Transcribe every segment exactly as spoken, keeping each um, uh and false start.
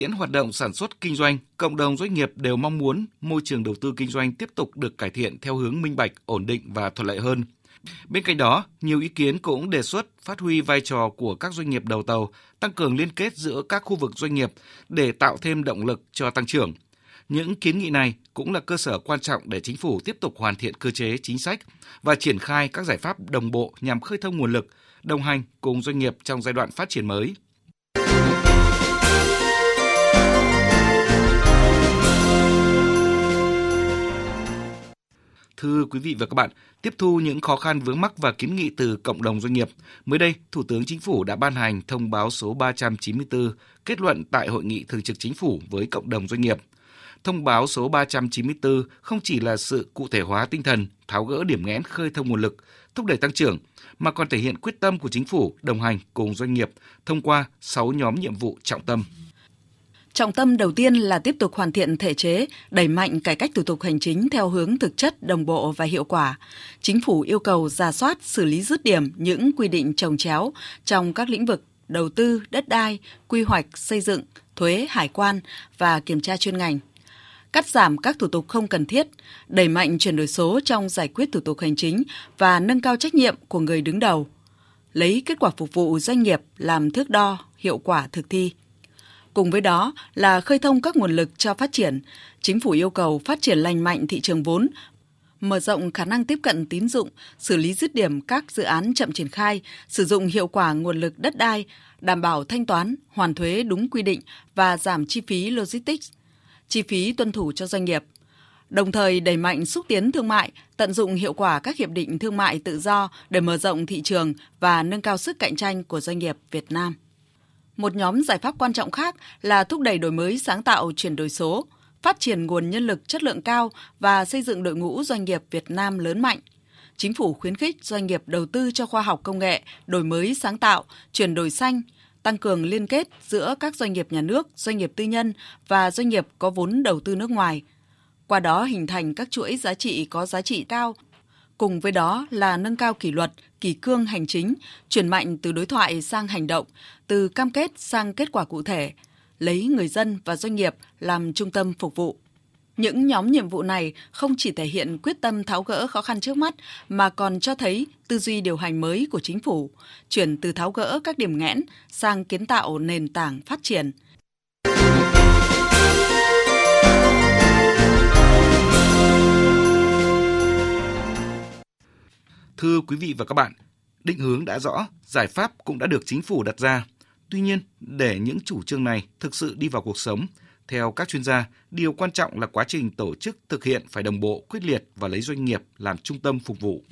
Hiện hoạt động sản xuất kinh doanh, cộng đồng doanh nghiệp đều mong muốn môi trường đầu tư kinh doanh tiếp tục được cải thiện theo hướng minh bạch, ổn định và thuận lợi hơn. Bên cạnh đó, nhiều ý kiến cũng đề xuất phát huy vai trò của các doanh nghiệp đầu tàu, tăng cường liên kết giữa các khu vực doanh nghiệp để tạo thêm động lực cho tăng trưởng. Những kiến nghị này cũng là cơ sở quan trọng để chính phủ tiếp tục hoàn thiện cơ chế chính sách và triển khai các giải pháp đồng bộ nhằm khơi thông nguồn lực, đồng hành cùng doanh nghiệp trong giai đoạn phát triển mới. Thưa quý vị và các bạn, tiếp thu những khó khăn vướng mắc và kiến nghị từ cộng đồng doanh nghiệp, mới đây, Thủ tướng Chính phủ đã ban hành thông báo số ba trăm chín mươi tư kết luận tại Hội nghị Thường trực Chính phủ với cộng đồng doanh nghiệp. Thông báo số ba trăm chín mươi tư không chỉ là sự cụ thể hóa tinh thần, tháo gỡ điểm nghẽn khơi thông nguồn lực, thúc đẩy tăng trưởng, mà còn thể hiện quyết tâm của Chính phủ đồng hành cùng doanh nghiệp thông qua sáu nhóm nhiệm vụ trọng tâm. Trọng tâm đầu tiên là tiếp tục hoàn thiện thể chế, đẩy mạnh cải cách thủ tục hành chính theo hướng thực chất, đồng bộ và hiệu quả. Chính phủ yêu cầu rà soát, xử lý dứt điểm những quy định chồng chéo trong các lĩnh vực đầu tư, đất đai, quy hoạch, xây dựng, thuế, hải quan và kiểm tra chuyên ngành. Cắt giảm các thủ tục không cần thiết, đẩy mạnh chuyển đổi số trong giải quyết thủ tục hành chính và nâng cao trách nhiệm của người đứng đầu. Lấy kết quả phục vụ doanh nghiệp làm thước đo hiệu quả thực thi. Cùng với đó là khơi thông các nguồn lực cho phát triển. Chính phủ yêu cầu phát triển lành mạnh thị trường vốn, mở rộng khả năng tiếp cận tín dụng, xử lý dứt điểm các dự án chậm triển khai, sử dụng hiệu quả nguồn lực đất đai, đảm bảo thanh toán, hoàn thuế đúng quy định và giảm chi phí logistics, chi phí tuân thủ cho doanh nghiệp. Đồng thời đẩy mạnh xúc tiến thương mại, tận dụng hiệu quả các hiệp định thương mại tự do để mở rộng thị trường và nâng cao sức cạnh tranh của doanh nghiệp Việt Nam. Một nhóm giải pháp quan trọng khác là thúc đẩy đổi mới sáng tạo, chuyển đổi số, phát triển nguồn nhân lực chất lượng cao và xây dựng đội ngũ doanh nghiệp Việt Nam lớn mạnh. Chính phủ khuyến khích doanh nghiệp đầu tư cho khoa học công nghệ, đổi mới sáng tạo, chuyển đổi xanh, tăng cường liên kết giữa các doanh nghiệp nhà nước, doanh nghiệp tư nhân và doanh nghiệp có vốn đầu tư nước ngoài. Qua đó hình thành các chuỗi giá trị có giá trị cao. Cùng với đó là nâng cao kỷ luật, kỷ cương hành chính, chuyển mạnh từ đối thoại sang hành động, từ cam kết sang kết quả cụ thể, lấy người dân và doanh nghiệp làm trung tâm phục vụ. Những nhóm nhiệm vụ này không chỉ thể hiện quyết tâm tháo gỡ khó khăn trước mắt mà còn cho thấy tư duy điều hành mới của chính phủ, chuyển từ tháo gỡ các điểm nghẽn sang kiến tạo nền tảng phát triển. Thưa quý vị và các bạn, định hướng đã rõ, giải pháp cũng đã được chính phủ đặt ra. Tuy nhiên, để những chủ trương này thực sự đi vào cuộc sống, theo các chuyên gia, điều quan trọng là quá trình tổ chức thực hiện phải đồng bộ, quyết liệt và lấy doanh nghiệp làm trung tâm phục vụ.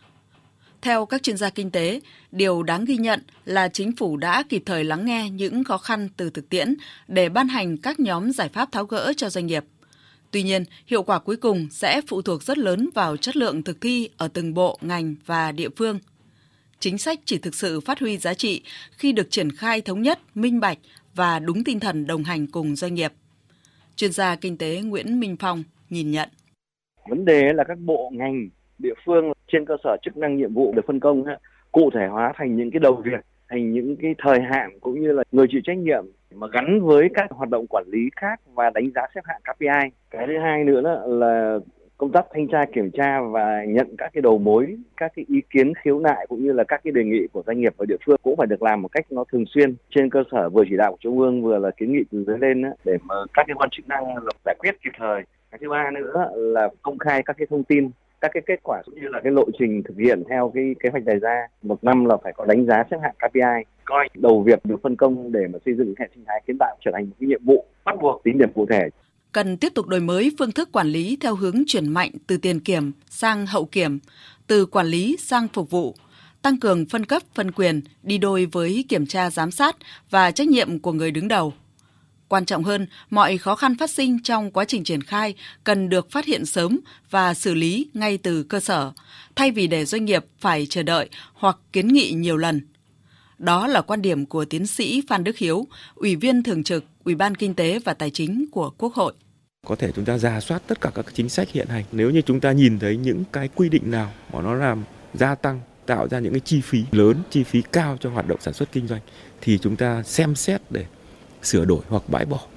Theo các chuyên gia kinh tế, điều đáng ghi nhận là chính phủ đã kịp thời lắng nghe những khó khăn từ thực tiễn để ban hành các nhóm giải pháp tháo gỡ cho doanh nghiệp. Tuy nhiên, hiệu quả cuối cùng sẽ phụ thuộc rất lớn vào chất lượng thực thi ở từng bộ, ngành và địa phương. Chính sách chỉ thực sự phát huy giá trị khi được triển khai thống nhất, minh bạch và đúng tinh thần đồng hành cùng doanh nghiệp. Chuyên gia kinh tế Nguyễn Minh Phong nhìn nhận. Vấn đề là các bộ, ngành, địa phương trên cơ sở chức năng nhiệm vụ được phân công cụ thể hóa thành những cái đầu việc, thành những cái thời hạn cũng như là người chịu trách nhiệm mà gắn với các hoạt động quản lý khác và đánh giá xếp hạng ca pê i. Cái thứ hai nữa là, là công tác thanh tra kiểm tra và nhận các cái đầu mối, các cái ý kiến khiếu nại cũng như là các cái đề nghị của doanh nghiệp và địa phương cũng phải được làm một cách nó thường xuyên trên cơ sở vừa chỉ đạo của Trung ương vừa là kiến nghị từ dưới lên để mà các cái quan chức năng giải quyết kịp thời. Cái thứ ba nữa là công khai các cái thông tin, các cái kết quả cũng như là cái lộ trình thực hiện theo cái kế hoạch đề ra. Một năm là phải có đánh giá xếp hạng ca pê i, coi đầu việc được phân công để mà xây dựng hệ sinh thái kiến tạo trở thành một cái nhiệm vụ bắt buộc tính điểm cụ thể. Cần tiếp tục đổi mới phương thức quản lý theo hướng chuyển mạnh từ tiền kiểm sang hậu kiểm, từ quản lý sang phục vụ, tăng cường phân cấp phân quyền đi đôi với kiểm tra giám sát và trách nhiệm của người đứng đầu. Quan trọng hơn, mọi khó khăn phát sinh trong quá trình triển khai cần được phát hiện sớm và xử lý ngay từ cơ sở, thay vì để doanh nghiệp phải chờ đợi hoặc kiến nghị nhiều lần. Đó là quan điểm của tiến sĩ Phan Đức Hiếu, Ủy viên Thường trực Ủy ban Kinh tế và Tài chính của Quốc hội. Có thể chúng ta rà soát tất cả các chính sách hiện hành. Nếu như chúng ta nhìn thấy những cái quy định nào mà nó làm gia tăng, tạo ra những cái chi phí lớn, chi phí cao cho hoạt động sản xuất kinh doanh, thì chúng ta xem xét để sửa đổi hoặc bãi bỏ.